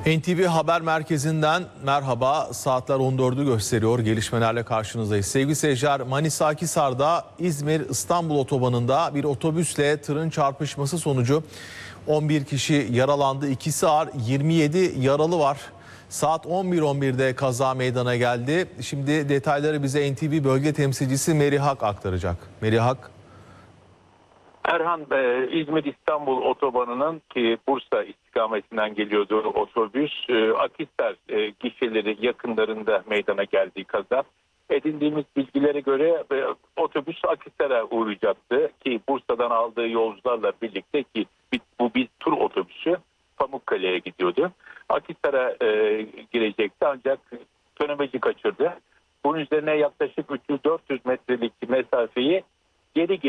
NTV Haber Merkezi'nden merhaba. Saatler 14'ü gösteriyor. Gelişmelerle karşınızdayız. Sevgili seyirciler, Manisa Akhisar'da İzmir-İstanbul otobanında bir otobüsle tırın çarpışması sonucu 11 kişi yaralandı. İkisi ağır, 27 yaralı var. Saat 11.11'de kaza meydana geldi. Şimdi detayları bize NTV bölge temsilcisi Merihak aktaracak. Merihak. Erhan, İzmir-İstanbul otobanının ki Bursa istikametinden geliyordu otobüs. Akhisar gişeleri yakınlarında meydana geldiği kaza. Edindiğimiz bilgilere göre otobüs Akhisar'a uğrayacaktı ki Bursa'dan aldığı yolcularla birlikte ki bu bir tur otobüsü Pamukkale'ye gidiyordu. Akhisar'a girecekti ancak dönemeci kaçırdı. Bunun üzerine yaklaşık 300-400 metrelik mesafeyi geri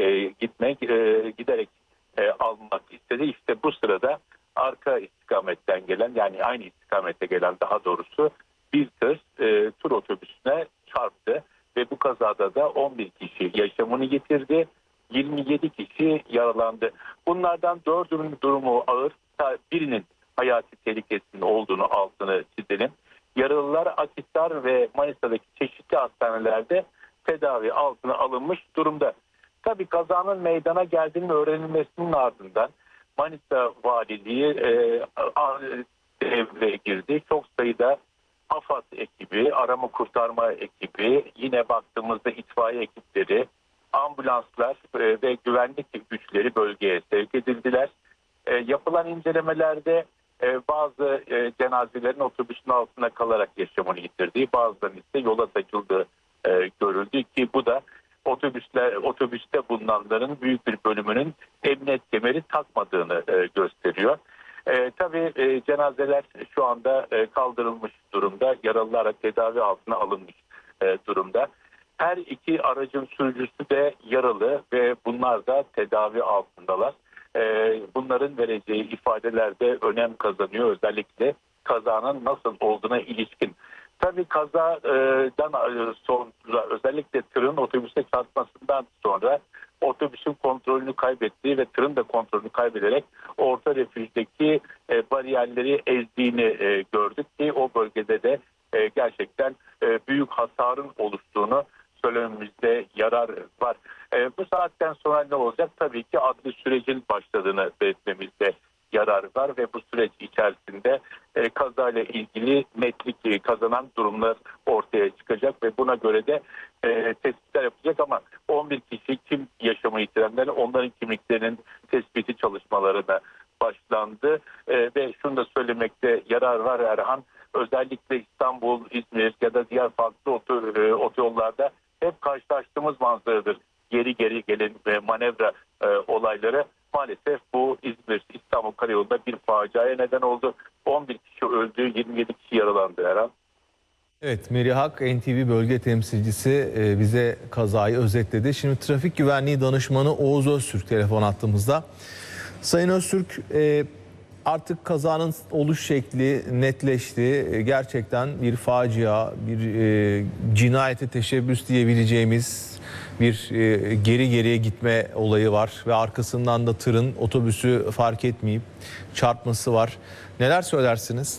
giderek almak istedi. İşte bu sırada arka istikametten gelen, yani aynı istikamette gelen daha doğrusu bir tır tur otobüsüne çarptı ve bu kazada da 11 kişi yaşamını yitirdi. 27 kişi yaralandı. Bunlardan 4'ünün durumu ağır. Birinin hayati tehlikesinin olduğunu altını çizelim. Yaralılar Akhisar ve Manisa'daki çeşitli hastanelerde tedavi altına alınmış durumda. Tabii kazanın meydana geldiğinin öğrenilmesinin ardından Manisa Valiliği devreye girdi. Çok sayıda AFAD ekibi, arama kurtarma ekibi, yine baktığımızda itfaiye ekipleri, ambulanslar ve güvenlik güçleri bölgeye sevk edildiler. Yapılan incelemelerde bazı cenazelerin otobüsün altına kalarak yaşamını yitirdiği, bazılarının ise yola saçıldığı görüldü ki bu da otobüste bulunanların büyük bir bölümünün emniyet kemeri takmadığını gösteriyor. Tabii cenazeler şu anda kaldırılmış durumda, yaralılar tedavi altına alınmış durumda. Her iki aracın sürücüsü de yaralı ve bunlar da tedavi altındalar. Bunların vereceği ifadeler de önem kazanıyor, özellikle kazanın nasıl olduğuna ilişkin. Tabii kazadan sonra, özellikle tırın otobüse çarpmasından sonra otobüsün kontrolünü kaybettiği ve tırın da kontrolünü kaybederek orta refüjdeki bariyerleri ezdiğini gördük ki o bölgede de gerçekten büyük hasarın oluştuğunu söylememizde yarar var. Bu saatten sonra ne olacak? Tabii ki adli sürecin başladığını belirtmemizde yarar var ve bu süreç içerisinde kazayla ilgili netlik kazanan durumlar ortaya çıkacak ve buna göre de tespitler yapacak ama 11 kişi kim yaşamı yitirenler, onların kimliklerinin tespiti çalışmalarına başlandı ve şunu da söylemekte yarar var Erhan, özellikle İstanbul, İzmir ya da diğer farklı otoyollarda hep karşılaştığımız manzaradır. Geri gelen manevra olayları maalesef bu İzmir-İstanbul karayolunda bir faciaya neden oldu. 11 kişi öldü, 27 kişi yaralandı Erhan. Evet, Merihak NTV bölge temsilcisi bize kazayı özetledi. Şimdi trafik güvenliği danışmanı Oğuz Öztürk telefon attığımızda. Sayın Öztürk, artık kazanın oluş şekli netleşti. Gerçekten bir facia, bir cinayete teşebbüs diyebileceğimiz bir geriye gitme olayı var. Ve arkasından da tırın otobüsü fark etmeyip çarpması var. Neler söylersiniz?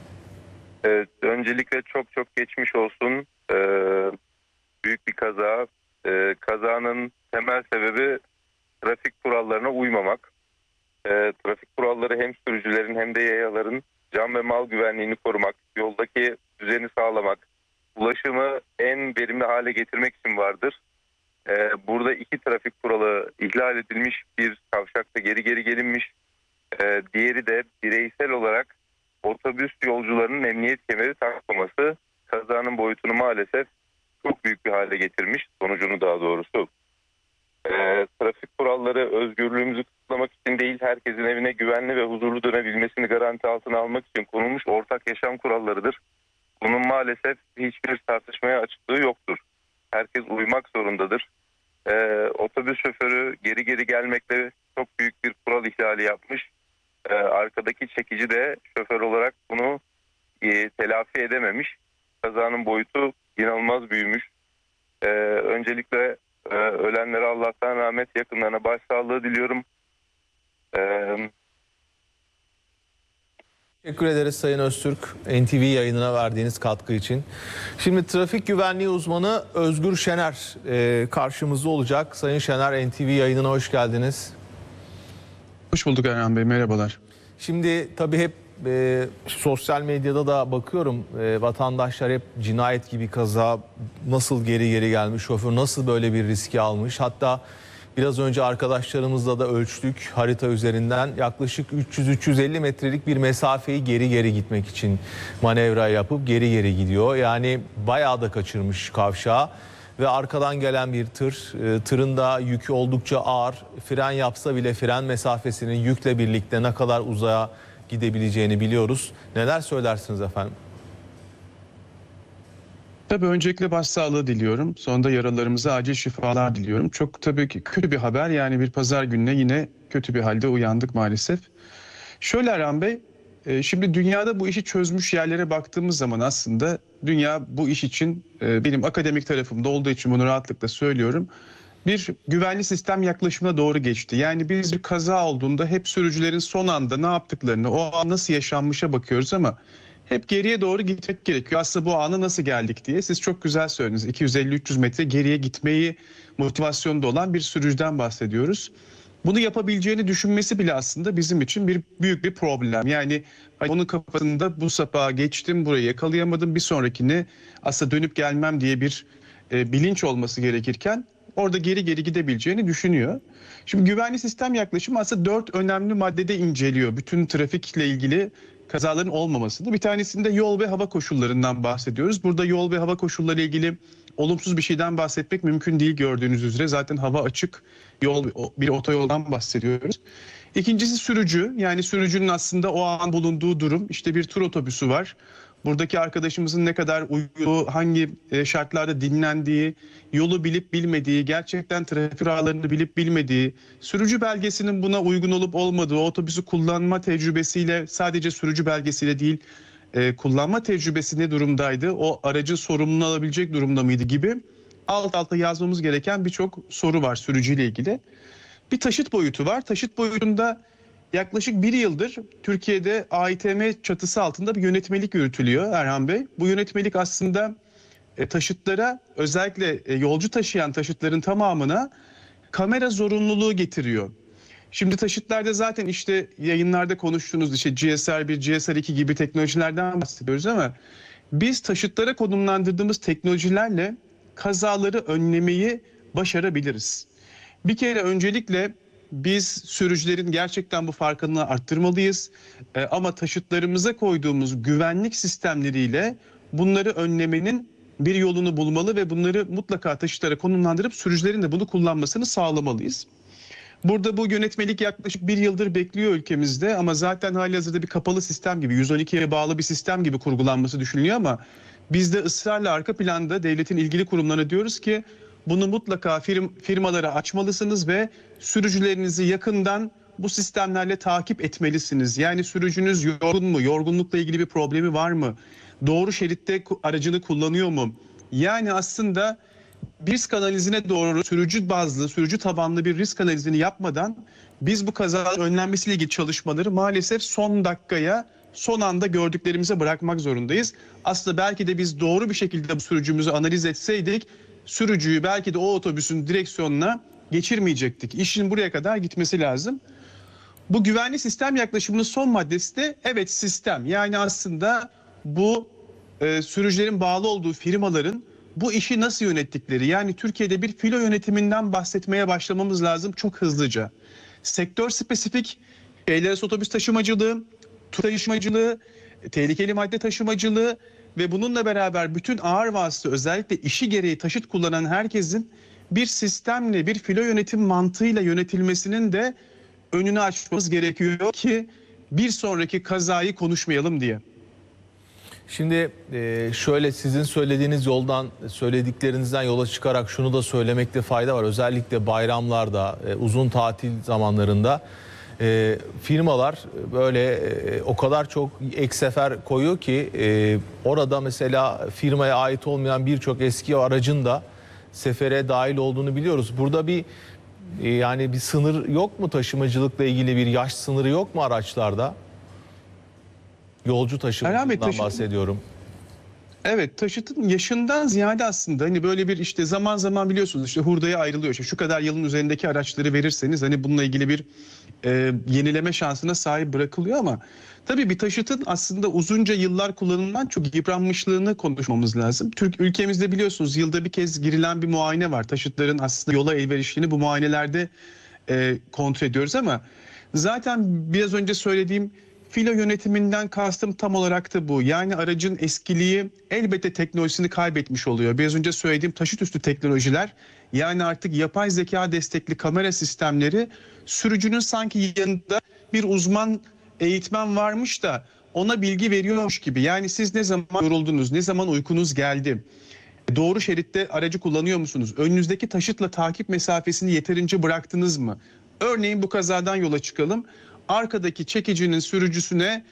Evet, öncelikle çok geçmiş olsun. Büyük bir kaza. Kazanın temel sebebi trafik kurallarına uymamak. Trafik kuralları hem sürücülerin hem de yayaların can ve mal güvenliğini korumak, yoldaki düzeni sağlamak, ulaşımı en verimli hale getirmek için vardır. Burada iki trafik kuralı ihlal edilmiş, bir kavşakta geri gelinmiş. Diğeri de bireysel olarak otobüs yolcularının emniyet kemeri takmaması kazanın boyutunu maalesef çok büyük bir hale getirmiş, sonucunu daha doğrusu. Trafik kuralları özgürlüğümüzü kısıtlamak için değil, herkesin evine güvenli ve huzurlu dönebilmesini garanti altına almak için konulmuş ortak yaşam kurallarıdır. Bunun maalesef hiçbir tartışmaya açıklığı yoktur. Herkes uymak zorundadır. Otobüs şoförü geri gelmekle çok büyük bir kural ihlali yapmış. Arkadaki çekici de şoför olarak bunu telafi edememiş. Kazanın boyutu inanılmaz büyümüş. Öncelikle ölenlere Allah'tan rahmet, yakınlarına başsağlığı diliyorum. Teşekkür ederiz Sayın Öztürk, NTV yayınına verdiğiniz katkı için. Şimdi trafik güvenliği uzmanı Özgür Şener karşımızda olacak. Sayın Şener, NTV yayınına hoş geldiniz. Hoş bulduk Erhan Bey, merhabalar. Şimdi tabii hep sosyal medyada da bakıyorum, vatandaşlar hep cinayet gibi kaza, nasıl geri gelmiş, şoför nasıl böyle bir riski almış. Hatta biraz önce arkadaşlarımızla da ölçtük harita üzerinden, yaklaşık 300-350 metrelik bir mesafeyi geri gitmek için manevra yapıp geri gidiyor. Yani bayağı da kaçırmış kavşağı ve arkadan gelen bir tırın da yükü oldukça ağır. Fren yapsa bile fren mesafesinin yükle birlikte ne kadar uzağa gidebileceğini biliyoruz. Neler söylersiniz efendim? Tabii öncelikle başsağlığı diliyorum. Sonra da yaralarımıza acil şifalar diliyorum. Çok tabii ki kötü bir haber. Yani bir pazar gününe yine kötü bir halde uyandık maalesef. Şöyle Erhan Bey, şimdi dünyada bu işi çözmüş yerlere baktığımız zaman aslında dünya bu iş için benim akademik tarafımda olduğu için bunu rahatlıkla söylüyorum. Bir güvenli sistem yaklaşımına doğru geçti. Yani biz bir kaza olduğunda hep sürücülerin son anda ne yaptıklarını, o an nasıl yaşanmışa bakıyoruz ama hep geriye doğru gitmek gerekiyor. Aslında bu ana nasıl geldik diye. Siz çok güzel söylediniz. 250-300 metre geriye gitmeyi motivasyonda olan bir sürücüden bahsediyoruz. Bunu yapabileceğini düşünmesi bile aslında bizim için büyük bir problem. Yani onun kafasında bu sapağı geçtim, burayı yakalayamadım, bir sonrakini aslında dönüp gelmem diye bir bilinç olması gerekirken orada geri gidebileceğini düşünüyor. Şimdi güvenli sistem yaklaşımı aslında 4 önemli maddede inceliyor bütün trafikle ilgili kazaların olmamasını. Bir tanesinde yol ve hava koşullarından bahsediyoruz. Burada yol ve hava koşulları ile ilgili olumsuz bir şeyden bahsetmek mümkün değil gördüğünüz üzere. Zaten hava açık, bir otoyoldan bahsediyoruz. İkincisi sürücü. Yani sürücünün aslında o an bulunduğu durum. İşte bir tur otobüsü var. Buradaki arkadaşımızın ne kadar uyuduğu, hangi şartlarda dinlendiği, yolu bilip bilmediği, gerçekten trafik kurallarını bilip bilmediği, sürücü belgesinin buna uygun olup olmadığı, otobüsü kullanma tecrübesiyle, sadece sürücü belgesiyle değil, kullanma tecrübesi ne durumdaydı, o aracın sorumluluğunu alabilecek durumda mıydı gibi alt alta yazmamız gereken birçok soru var sürücüyle ilgili. Bir taşıt boyutu var. Taşıt boyutunda yaklaşık 1 yıldır Türkiye'de AİTM çatısı altında bir yönetmelik yürütülüyor Erhan Bey. Bu yönetmelik aslında taşıtlara, özellikle yolcu taşıyan taşıtların tamamına kamera zorunluluğu getiriyor. Şimdi taşıtlarda zaten işte yayınlarda konuştuğunuz işte GSR1, GSR2 gibi teknolojilerden bahsediyoruz ama biz taşıtlara konumlandırdığımız teknolojilerle kazaları önlemeyi başarabiliriz. Bir kere öncelikle biz sürücülerin gerçekten bu farkındalığı arttırmalıyız. Ama taşıtlarımıza koyduğumuz güvenlik sistemleriyle bunları önlemenin bir yolunu bulmalı ve bunları mutlaka taşıtlara konumlandırıp sürücülerin de bunu kullanmasını sağlamalıyız. Burada bu yönetmelik yaklaşık 1 yıldır bekliyor ülkemizde ama zaten halihazırda bir kapalı sistem gibi, 112'ye bağlı bir sistem gibi kurgulanması düşünülüyor ama biz de ısrarla arka planda devletin ilgili kurumlarına diyoruz ki bunu mutlaka firmalara açmalısınız ve sürücülerinizi yakından bu sistemlerle takip etmelisiniz. Yani sürücünüz yorgun mu? Yorgunlukla ilgili bir problemi var mı? Doğru şeritte aracını kullanıyor mu? Yani aslında risk analizine doğru sürücü bazlı, sürücü tabanlı bir risk analizini yapmadan biz bu kazaların önlenmesiyle ilgili çalışmaları maalesef son dakikaya, son anda gördüklerimize bırakmak zorundayız. Aslında belki de biz doğru bir şekilde bu sürücümüzü analiz etseydik, sürücüyü belki de o otobüsün direksiyonuna geçirmeyecektik. İşin buraya kadar gitmesi lazım. Bu güvenli sistem yaklaşımının son maddesi de evet sistem. Yani aslında bu sürücülerin bağlı olduğu firmaların bu işi nasıl yönettikleri, yani Türkiye'de bir filo yönetiminden bahsetmeye başlamamız lazım çok hızlıca. Sektör spesifik şehirler arası otobüs taşımacılığı, tur taşımacılığı, tehlikeli madde taşımacılığı ve bununla beraber bütün ağır vasıta, özellikle işi gereği taşıt kullanan herkesin bir sistemle, bir filo yönetim mantığıyla yönetilmesinin de önünü açmamız gerekiyor ki bir sonraki kazayı konuşmayalım diye. Şimdi şöyle, sizin söylediğiniz yoldan, söylediklerinizden yola çıkarak şunu da söylemekte fayda var. Özellikle bayramlarda, uzun tatil zamanlarında firmalar böyle o kadar çok ek sefer koyuyor ki orada mesela firmaya ait olmayan birçok eski aracın da sefere dahil olduğunu biliyoruz. Burada yani bir sınır yok mu, taşımacılıkla ilgili bir yaş sınırı yok mu araçlarda? Yolcu taşımacılığından taşıt- bahsediyorum. Evet, taşıtın yaşından ziyade aslında hani böyle bir işte zaman zaman biliyorsunuz işte hurdaya ayrılıyor. İşte şu kadar yılın üzerindeki araçları verirseniz hani bununla ilgili bir yenileme şansına sahip bırakılıyor ama tabii bir taşıtın aslında uzunca yıllar kullanımından çok yıpranmışlığını konuşmamız lazım. Ülkemizde biliyorsunuz yılda bir kez girilen bir muayene var. Taşıtların aslında yola elverişliğini bu muayenelerde kontrol ediyoruz ama zaten biraz önce söylediğim filo yönetiminden kastım tam olarak da bu. Yani aracın eskiliği elbette teknolojisini kaybetmiş oluyor. Biraz önce söylediğim taşıt üstü teknolojiler, yani artık yapay zeka destekli kamera sistemleri sürücünün sanki yanında bir uzman eğitmen varmış da ona bilgi veriyormuş gibi. Yani siz ne zaman yoruldunuz, ne zaman uykunuz geldi, doğru şeritte aracı kullanıyor musunuz? Önünüzdeki taşıtla takip mesafesini yeterince bıraktınız mı? Örneğin bu kazadan yola çıkalım. Arkadaki çekicinin sürücüsüne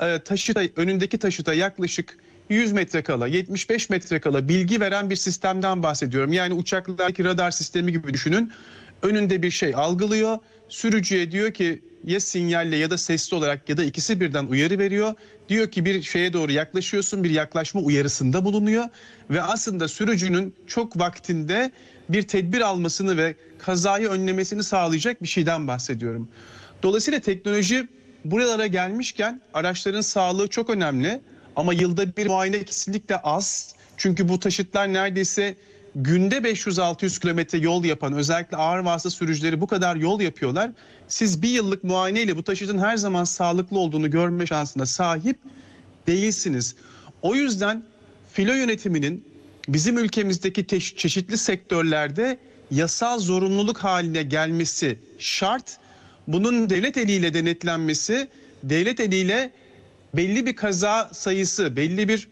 önündeki taşıta yaklaşık 100 metre kala, 75 metre kala bilgi veren bir sistemden bahsediyorum. Yani uçaklardaki radar sistemi gibi düşünün. Önünde bir şey algılıyor. Sürücüye diyor ki ya sinyalle ya da sesli olarak ya da ikisi birden uyarı veriyor. Diyor ki bir şeye doğru yaklaşıyorsun, bir yaklaşma uyarısında bulunuyor. Ve aslında sürücünün çok vaktinde bir tedbir almasını ve kazayı önlemesini sağlayacak bir şeyden bahsediyorum. Dolayısıyla teknoloji buralara gelmişken araçların sağlığı çok önemli ama yılda bir muayene kesinlikle az. Çünkü bu taşıtlar neredeyse günde 500-600 kilometre yol yapan, özellikle ağır vasıta sürücüleri bu kadar yol yapıyorlar. Siz bir yıllık muayeneyle bu taşıtın her zaman sağlıklı olduğunu görme şansına sahip değilsiniz. O yüzden filo yönetiminin bizim ülkemizdeki çeşitli sektörlerde yasal zorunluluk haline gelmesi şart. Bunun devlet eliyle denetlenmesi, devlet eliyle belli bir kaza sayısı, belli bir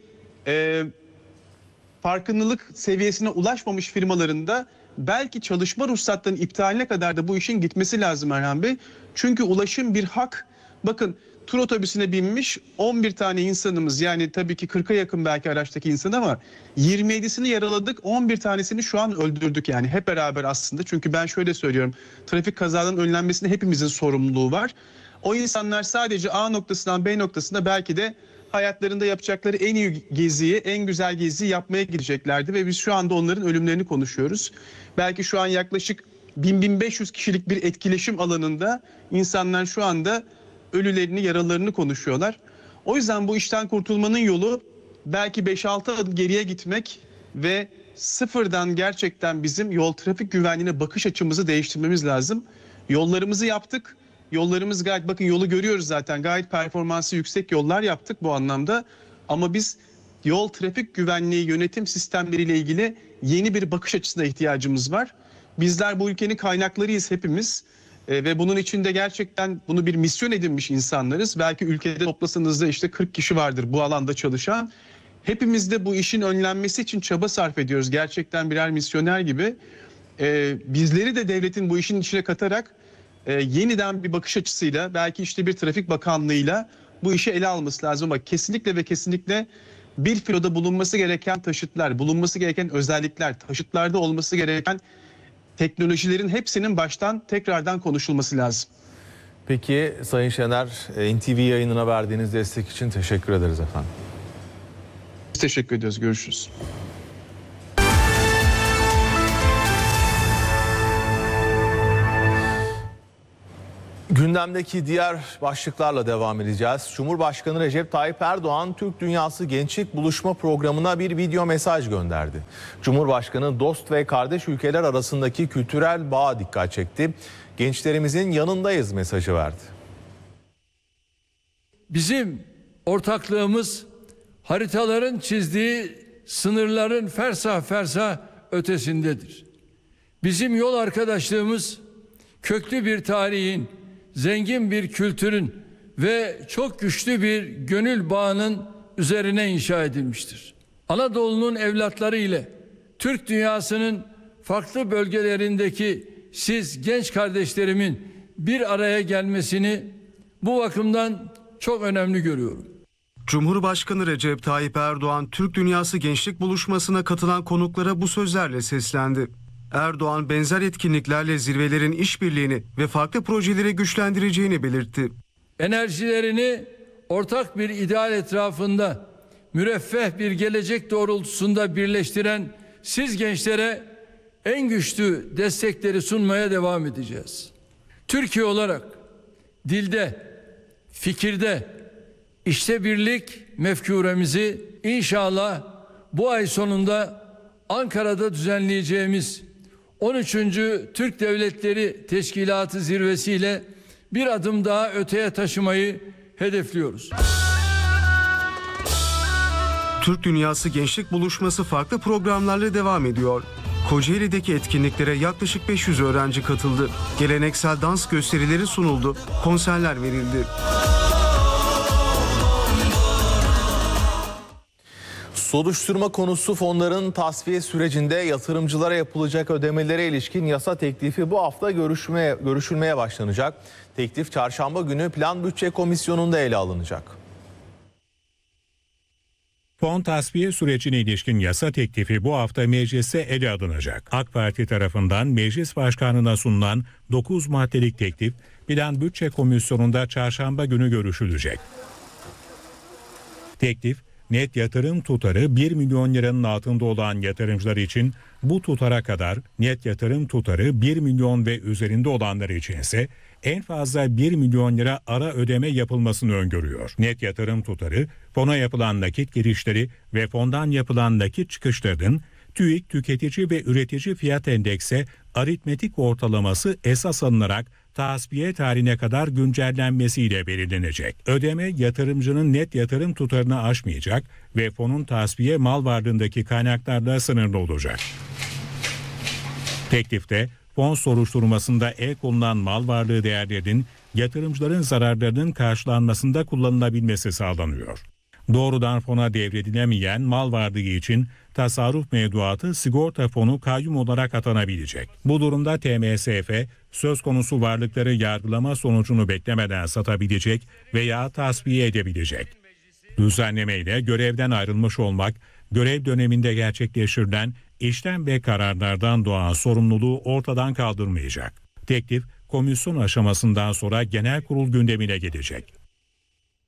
farkındalık seviyesine ulaşmamış firmalarında belki çalışma ruhsatlarının iptaline kadar da bu işin gitmesi lazım Erhan Bey. Çünkü ulaşım bir hak. Bakın tur otobüsüne binmiş 11 tane insanımız, yani tabii ki 40'a yakın belki araçtaki insan ama 27'sini yaraladık, 11 tanesini şu an öldürdük yani hep beraber aslında. Çünkü ben şöyle söylüyorum, trafik kazalarının önlenmesinde hepimizin sorumluluğu var. O insanlar sadece A noktasından B noktasına belki de hayatlarında yapacakları en iyi geziyi, en güzel geziyi yapmaya gideceklerdi ve biz şu anda onların ölümlerini konuşuyoruz. Belki şu an yaklaşık 1000-1500 kişilik bir etkileşim alanında insanlar şu anda ölülerini, yaralarını konuşuyorlar. O yüzden bu işten kurtulmanın yolu belki 5-6 adım geriye gitmek ve sıfırdan gerçekten bizim yol trafik güvenliğine bakış açımızı değiştirmemiz lazım. Yollarımızı yaptık. Yollarımız gayet, bakın yolu görüyoruz zaten, gayet performansı yüksek yollar yaptık bu anlamda. Ama biz yol trafik güvenliği yönetim sistemleriyle ilgili yeni bir bakış açısına ihtiyacımız var. Bizler bu ülkenin kaynaklarıyız hepimiz. Ve bunun içinde gerçekten bunu bir misyon edinmiş insanlarız. Belki ülkede toplasanız da işte 40 kişi vardır bu alanda çalışan. Hepimiz de bu işin önlenmesi için çaba sarf ediyoruz. Gerçekten birer misyoner gibi. Bizleri de devletin bu işin içine katarak yeniden bir bakış açısıyla, belki işte bir Trafik Bakanlığı'yla bu işi ele alması lazım. Ama kesinlikle ve kesinlikle bir filoda bulunması gereken taşıtlar, bulunması gereken özellikler, taşıtlarda olması gereken teknolojilerin hepsinin baştan tekrardan konuşulması lazım. Peki Sayın Şener, NTV yayınına verdiğiniz destek için teşekkür ederiz efendim. Biz teşekkür ediyoruz. Görüşürüz. Gündemdeki diğer başlıklarla devam edeceğiz. Cumhurbaşkanı Recep Tayyip Erdoğan, Türk Dünyası Gençlik Buluşma Programı'na bir video mesaj gönderdi. Cumhurbaşkanı dost ve kardeş ülkeler arasındaki kültürel bağa dikkat çekti. Gençlerimizin yanındayız mesajı verdi. Bizim ortaklığımız haritaların çizdiği sınırların fersah fersah ötesindedir. Bizim yol arkadaşlığımız köklü bir tarihin, zengin bir kültürün ve çok güçlü bir gönül bağının üzerine inşa edilmiştir. Anadolu'nun evlatları ile Türk dünyasının farklı bölgelerindeki siz genç kardeşlerimin bir araya gelmesini bu bakımdan çok önemli görüyorum. Cumhurbaşkanı Recep Tayyip Erdoğan, Türk Dünyası Gençlik Buluşması'na katılan konuklara bu sözlerle seslendi. Erdoğan benzer etkinliklerle zirvelerin işbirliğini ve farklı projeleri güçlendireceğini belirtti. Enerjilerini ortak bir ideal etrafında müreffeh bir gelecek doğrultusunda birleştiren siz gençlere en güçlü destekleri sunmaya devam edeceğiz. Türkiye olarak dilde, fikirde, işte birlik mefkuremizi inşallah bu ay sonunda Ankara'da düzenleyeceğimiz 13. Türk Devletleri Teşkilatı zirvesiyle bir adım daha öteye taşımayı hedefliyoruz. Türk Dünyası Gençlik Buluşması farklı programlarla devam ediyor. Kocaeli'deki etkinliklere yaklaşık 500 öğrenci katıldı. Geleneksel dans gösterileri sunuldu, konserler verildi. Soruşturma konusu fonların tasfiye sürecinde yatırımcılara yapılacak ödemelere ilişkin yasa teklifi bu hafta görüşülmeye başlanacak. Teklif çarşamba günü Plan Bütçe Komisyonu'nda ele alınacak. Fon tasfiye sürecine ilişkin yasa teklifi bu hafta mecliste ele alınacak. AK Parti tarafından meclis başkanına sunulan 9 maddelik teklif Plan Bütçe Komisyonu'nda çarşamba günü görüşülecek. Teklif, net yatırım tutarı 1 milyon liranın altında olan yatırımcılar için bu tutara kadar, net yatırım tutarı 1 milyon ve üzerinde olanlar için ise en fazla 1 milyon lira ara ödeme yapılmasını öngörüyor. Net yatırım tutarı, fona yapılan nakit girişleri ve fondan yapılan nakit çıkışlarının TÜİK Tüketici ve Üretici Fiyat Endekse aritmetik ortalaması esas alınarak tasfiye tarihine kadar güncellenmesiyle belirlenecek. Ödeme yatırımcının net yatırım tutarını aşmayacak ve fonun tasfiye mal varlığındaki kaynaklarla sınırlı olacak. Teklifte fon soruşturmasında el konulan mal varlığı değerlerinin yatırımcıların zararlarının karşılanmasında kullanılabilmesi sağlanıyor. Doğrudan fona devredilemeyen mal varlığı için tasarruf mevduatı sigorta fonu kayyum olarak atanabilecek. Bu durumda TMSF söz konusu varlıkları yargılama sonucunu beklemeden satabilecek veya tasfiye edebilecek. Düzenlemeyle görevden ayrılmış olmak, görev döneminde gerçekleştirilen işlem ve kararlardan doğan sorumluluğu ortadan kaldırmayacak. Teklif, komisyon aşamasından sonra genel kurul gündemine gelecek.